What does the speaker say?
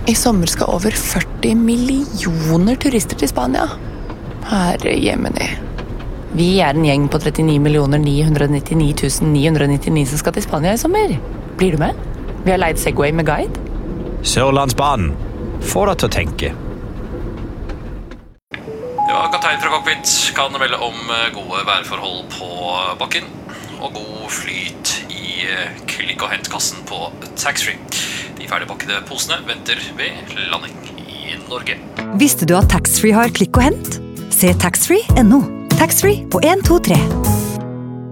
I sommer skal over 40 millioner turister til Spania. Herre jemini. Vi en gjeng på 39.999.999 som skal til Spania I sommer. Blir du med? Vi har leid Segway med guide. Sørlandsbanen. Få deg til å tenke. Ja, kaptein fra cockpit kan melde om gode værforhold på bakken og god flyt I klikk- og hentkassen på taxfree. De ferdigpakkede posene venter ved landing I Norge. Visste du at taxfree har klikk og hent? Se taxfree.no. Taxfree på 123.